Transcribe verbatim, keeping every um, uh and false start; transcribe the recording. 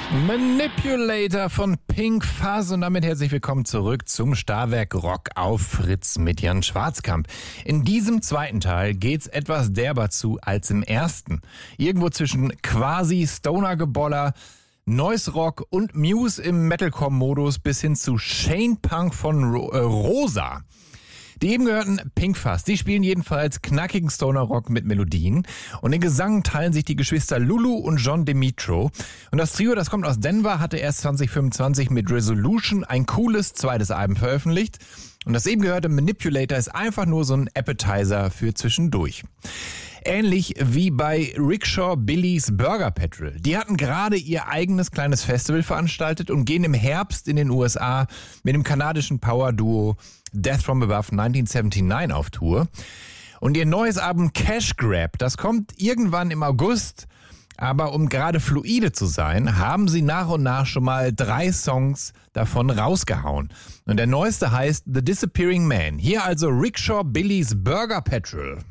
Manipulator von Pink Fuzz und damit herzlich willkommen zurück zum Starwerk Rock auf Fritz mit Jan Schwarzkamp. In diesem zweiten Teil geht's etwas derber zu als im ersten. Irgendwo zwischen quasi Stoner-Geboller, Noise Rock und Muse im Metalcore-Modus bis hin zu Shane Punk von Ro- äh, Rosa. Die eben gehörten Pink Fuzz, die spielen jedenfalls knackigen Stoner-Rock mit Melodien. Und den Gesang teilen sich die Geschwister Lulu und John Demetro. Und das Trio, das kommt aus Denver, hatte erst zwanzig fünfundzwanzig mit Resolution ein cooles zweites Album veröffentlicht. Und das eben gehörte Manipulator ist einfach nur so ein Appetizer für zwischendurch. Ähnlich wie bei Rickshaw Billy's Burger Patrol. Die hatten gerade ihr eigenes kleines Festival veranstaltet und gehen im Herbst in den U S A mit dem kanadischen Power-Duo Death from Above neunzehnhundertneunundsiebzig auf Tour. Und ihr neues Album Cash Grab, das kommt irgendwann im August. Aber um gerade fluide zu sein, haben sie nach und nach schon mal drei Songs davon rausgehauen. Und der neueste heißt The Disappearing Man. Hier also Rickshaw Billy's Burger Patrol.